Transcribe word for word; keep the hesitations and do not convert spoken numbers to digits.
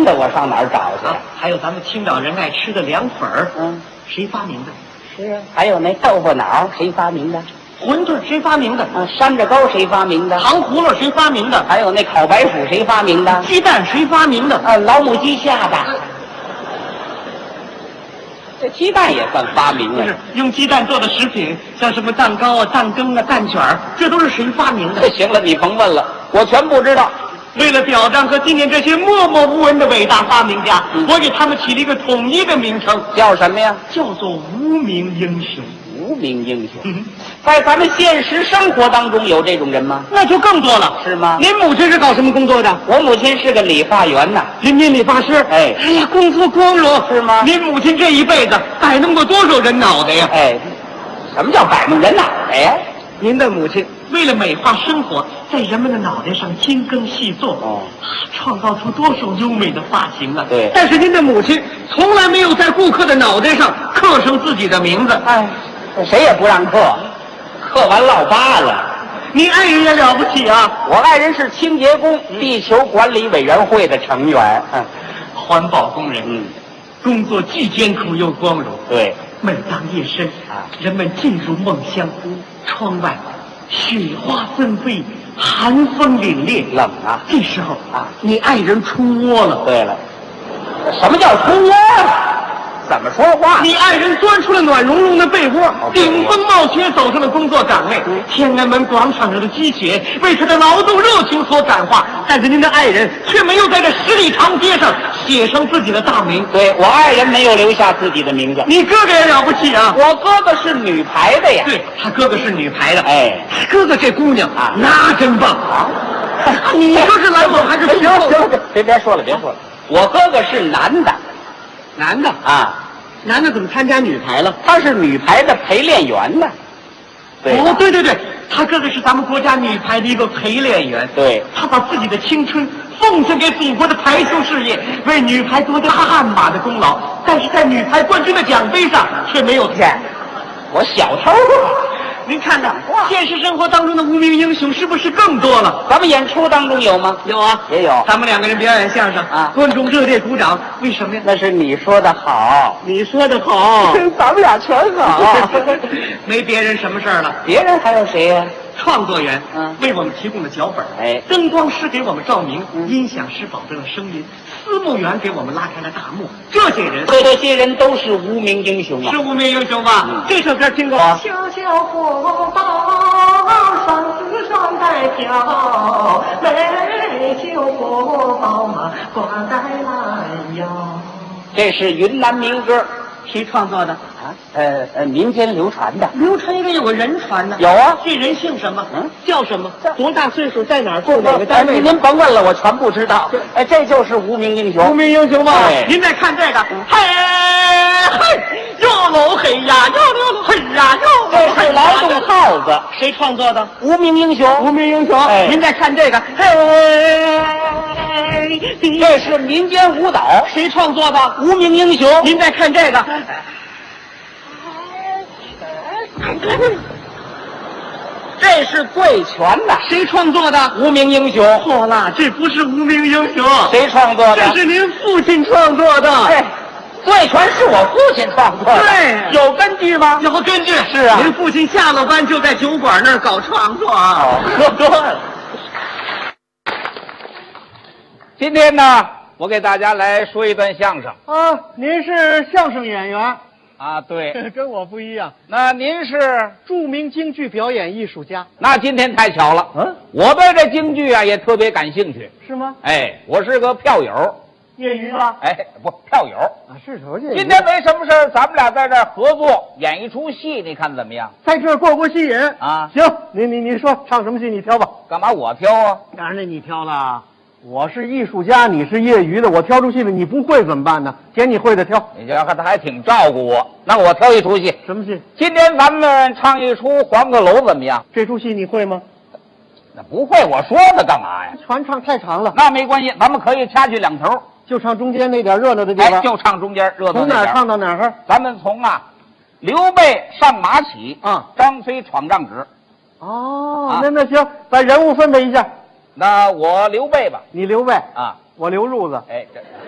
的，我上哪儿找去？ 啊，还有咱们青岛人爱吃的凉粉儿， 嗯， 谁发明的？ 是啊。还有那豆腐脑，谁发明的？ 馄饨谁发明的？ 啊，山楂糕谁发明的？ 糖葫芦谁发明的？ 还有那烤白薯谁发明的？ 鸡蛋谁发明的？ 啊，老母鸡下的。这鸡蛋也算发明了。 不是用鸡蛋做的食品，像什么蛋糕啊、蛋羹啊、蛋卷儿，这都是谁发明的？ 行了，你甭问了，我全不知道。 为了表彰和纪念这些默默无闻的伟大发明家， 嗯、 我给他们起了一个统一的名称， 叫什么呀？ 叫做无名英雄。 无名英雄。 嗯， 在咱们现实生活当中有这种人吗？ 那就更多了， 是吗？ 您母亲是搞什么工作的？ 我母亲是个理发员呐， 人民理发师。 哎， 哎呀，工作光荣， 是吗？ 您母亲这一辈子摆弄过多少人脑袋呀？ 哎，什么叫摆弄人脑袋呀？ 您的母亲为了美化生活，在人们的脑袋上精耕细作， 哦， 创造出多少优美的发型啊！ 对， 但是您的母亲从来没有在顾客的脑袋上刻上自己的名字。 哎，谁也不让刻，刻完落疤了。 您爱人也了不起啊！ 我爱人是清洁工，地球管理委员会的成员，嗯， 环保工人， 嗯， 工作既艰苦又光荣。 对， 每当夜深啊，人们进入梦乡，窗外雪花纷飞，寒风凛冽， 冷啊！ 这时候啊， 你爱人出窝了。 对了，什么叫出窝？怎么说话？ 你爱人钻出了暖融融的被窝，顶风冒雪走上了工作岗位。天安门广场上的积雪为他的劳动热情所感化，但是您的爱人却没有在这十里长街上写上自己的大名。 对，我爱人没有留下自己的名字。 你哥哥也了不起啊！ 我哥哥是女排的呀。 对，他哥哥是女排的。 哎， 他哥哥这姑娘啊， 那真棒啊！你说是拦我还是行了行了，别别说了别说了，我哥哥是男的。 男的啊？ 男的怎么参加女排了？ 他是女排的陪练员呢。对哦，对对对，他哥哥是咱们国家女排的一个陪练员。 对， 他把自己的青春奉献给祖国的排球事业，为女排夺得汗马的功劳。但是在女排冠军的奖杯上却没有填。 我小偷啊！ 您看看，现实生活当中的无名英雄是不是更多了？ 咱们演出当中有吗？ 有啊， 也有。 咱们两个人表演相声啊， 观众热烈鼓掌，为什么呀？ 那是你说的好， 你说的好， 咱们俩全好， 没别人什么事儿了。 别人还有谁呀、啊？ 创作员嗯为我们提供了脚本， 哎， 灯光师给我们照明， 嗯、 音响师保证了声音，司幕员给我们拉开了大幕。这些人， 这些人都是无名英雄啊！ 是无名英雄吧？嗯、这首歌听过。小小火把上枝上带飘，美秀火把嘛挂在拦腰。 这是云南民歌。 谁创作的啊？呃呃，民间流传的。 流传应该有个人传的。 有啊， 这人姓什么？ 嗯， 叫什么？多大岁数？在哪儿住？哪个单位？ 您甭问了，我全不知道。哎，这就是无名英雄。 无名英雄吗？ 哎， 您再看这个，嘿嘿，哟喽嘿呀，哟喽嘿呀，哟。 这是劳动号子。 谁创作的？ 无名英雄。 无名英雄。 哎， 您再看这个，嘿。 这是民间舞蹈， 谁创作的？ 无名英雄。 您再看这个， 这是醉拳的， 谁创作的？ 无名英雄。 错了，这不是无名英雄， 谁创作的？ 这是您父亲创作的。 哎，醉拳是我父亲创作的。 对， 有根据吗？ 有根据。 是啊， 您父亲下了班就在酒馆那儿搞创作啊。 哦，喝多了。今天呢，我给大家来说一段相声啊。您是相声演员啊？对， 跟我不一样。 那您是著名京剧表演艺术家。 那今天太巧了，嗯，我对这京剧啊也特别感兴趣。 是吗？ 哎，我是个票友， 业余吧？ 哎，不，票友啊，是头业余。 今天没什么事儿，咱们俩在这儿合作演一出戏，你看怎么样？ 在这儿过过戏瘾啊？ 行，你你你说唱什么戏？你挑吧。 干嘛我挑啊？ 当然了，你挑了。我是艺术家，你是业余的，我挑出戏来，你不会怎么办呢？捡你会的挑。 你这他还挺照顾我，那我挑一出戏。 什么戏？ 今天咱们唱一出《黄鹤楼》怎么样？ 这出戏你会吗？ 那不会，我说它干嘛呀？ 传唱太长了。 那没关系，咱们可以掐去两头， 就唱中间那点热闹的地方。 哎，就唱中间热闹那点。 从哪儿唱到哪儿？ 咱们从啊，刘备上马起啊， 张飞闯帐址。 哦，啊、那那行，把人物分配一下。 那我刘备吧， 你刘备啊， 我刘褥子。 哎，这。